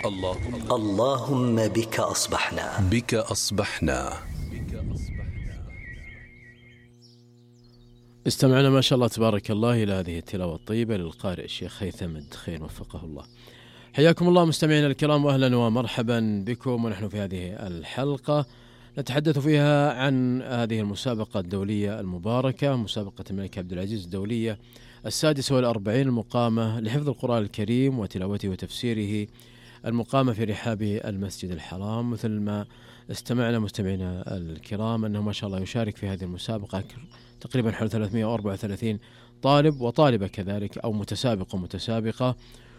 اللهم بك أصبحنا. بك أصبحنا. استمعنا ما شاء الله تبارك الله إلى هذه التلاوة الطيبة للقارئ الشيخ هيثم الدخيل وفقه الله. حياكم الله مستمعينا الكرام وأهلا ومرحبا بكم، ونحن في هذه الحلقة نتحدث فيها عن هذه المسابقة الدولية المباركة، مسابقة الملك عبد العزيز الدولية 46 المقامة لحفظ القرآن الكريم وتلاوته وتفسيره، المقامة في رحاب المسجد الحرام. مثل ما استمعنا مستمعينا الكرام أنه ما شاء الله يشارك في هذه المسابقة تقريبا حوالي 334 طالب وطالبة كذلك، أو متسابق ومتسابقة،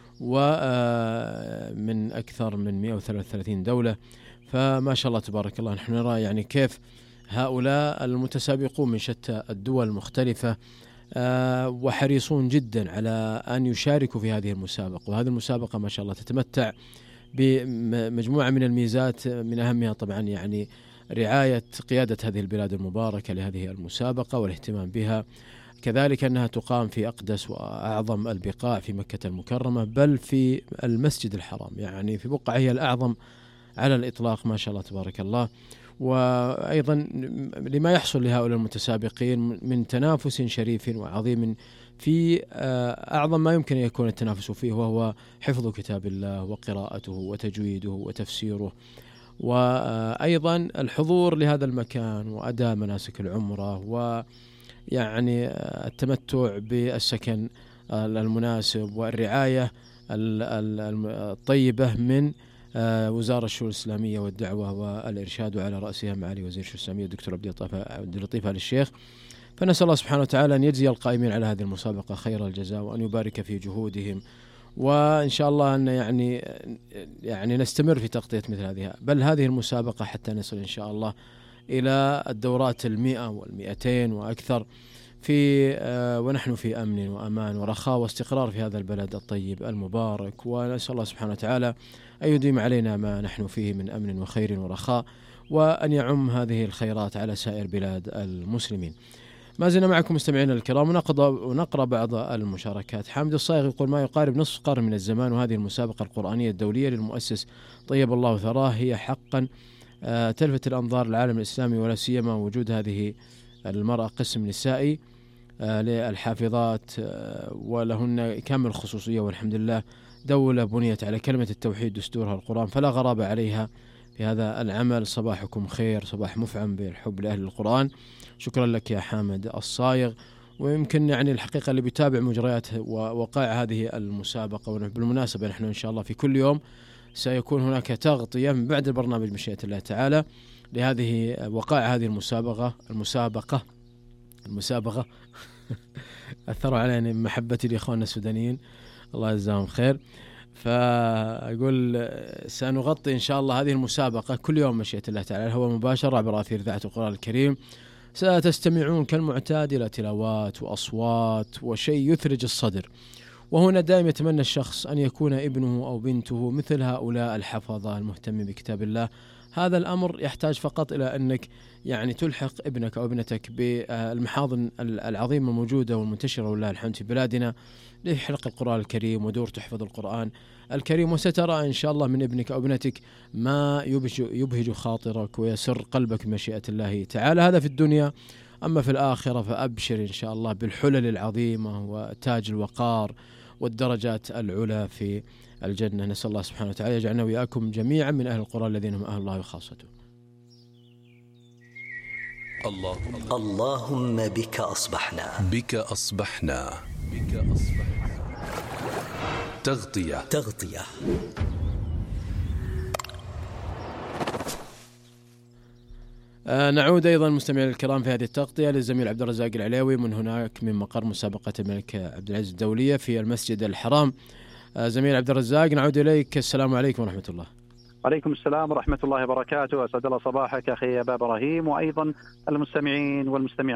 ومن أكثر من 133 دولة. فما شاء الله تبارك الله نحن نرى يعني كيف هؤلاء المتسابقون من شتى الدول المختلفة وحريصون جدا على أن يشاركوا في هذه المسابقة. وهذه المسابقة ما شاء الله تتمتع بمجموعة من الميزات، من أهمها طبعا يعني رعاية قيادة هذه البلاد المباركة لهذه المسابقة والاهتمام بها، كذلك أنها تقام في أقدس وأعظم البقاع في مكة المكرمة، بل في المسجد الحرام، يعني في بقعة هي الأعظم على الإطلاق ما شاء الله تبارك الله. وأيضا لما يحصل لهؤلاء المتسابقين من تنافس شريف وعظيم في أعظم ما يمكن أن يكون التنافس فيه، وهو حفظ كتاب الله وقراءته وتجويده وتفسيره، وأيضا الحضور لهذا المكان وأداء مناسك العمرة، ويعني التمتع بالسكن المناسب والرعاية الطيبة من وزارة الشؤون الإسلامية والدعوة والإرشاد، وعلى رأسها معالي وزير الشؤون الإسلامية الدكتور عبد اللطيف آل الشيخ. فنسأل الله سبحانه وتعالى أن يجزي القائمين على هذه المسابقة خير الجزاء، وأن يبارك في جهودهم، وإن شاء الله أن يعني نستمر في تغطية مثل هذه، بل هذه المسابقة حتى نصل إن شاء الله إلى الدورات 100 و200 وأكثر في ونحن في أمن وأمان ورخاء واستقرار في هذا البلد الطيب المبارك. ونسأل الله سبحانه وتعالى أن يديم علينا ما نحن فيه من أمن وخير ورخاء، وأن يعم هذه الخيرات على سائر بلاد المسلمين. ما زلنا معكم مستمعينا الكرام ونقرأ بعض المشاركات. حامد الصايغ يقول: ما يقارب نصف قرن من الزمان وهذه المسابقة القرآنية الدولية للمؤسس طيب الله ثراه هي حقا تلفت الأنظار العالم الإسلامي، ولا سيما وجود هذه المرأة قسم نسائي للحافظات ولهن كامل الخصوصية، والحمد لله دولة بنيت على كلمة التوحيد دستورها القرآن، فلا غرابة عليها في هذا العمل. صباحكم خير، صباح مفعم بالحب لأهل القرآن. شكرا لك يا حامد الصايغ. ويمكن يعني الحقيقة اللي بيتابع مجريات ووقائع هذه المسابقة، وبالمناسبة نحن إن شاء الله في كل يوم سيكون هناك تغطية من بعد البرنامج بمشيئة الله تعالى لهذه وقائع هذه المسابقة أثروا علينا محبتي لإخواننا السودانيين، الله يجزاهم خير. فأقول سنغطي إن شاء الله هذه المسابقة كل يوم مشيئة الله تعالى، هو مباشر عبر أثير إذاعة القرآن الكريم. ستستمعون كالمعتاد إلى تلاوات وأصوات وشيء يثلج الصدر. وهنا دائما يتمنى الشخص أن يكون ابنه أو بنته مثل هؤلاء الحفظة المهتمين بكتاب الله. هذا الأمر يحتاج فقط إلى أنك يعني تلحق ابنك أو ابنتك بالمحاضن العظيمة الموجودة والمنتشرة ولله الحمد في بلادنا لحلق القرآن الكريم ودور تحفظ القرآن الكريم، وسترى إن شاء الله من ابنك أو ابنتك ما يبهج خاطرك ويسر قلبك بمشيئة الله تعالى. هذا في الدنيا. أما في الآخرة فأبشر إن شاء الله بالحلل العظيمة وتاج الوقار والدرجات العلى في الجنة. نسأل الله سبحانه وتعالى يجعلنا وإياكم جميعا من أهل القرآن الذين هم أهل الله وخاصته. اللهم بك أصبحنا. بك أصبحنا. تغطية. نعود أيضا مستمعينا الكرام في هذه التغطية للزميل عبد الرزاق العليوي من هناك من مقر مسابقة الملك عبد العزيز الدولية في المسجد الحرام. زميل عبد الرزاق نعود إليك. السلام عليكم ورحمة الله. عليكم السلام ورحمة الله وبركاته. أسعد الله صباحك أخي أبا إبراهيم، وأيضا المستمعين والمستمعات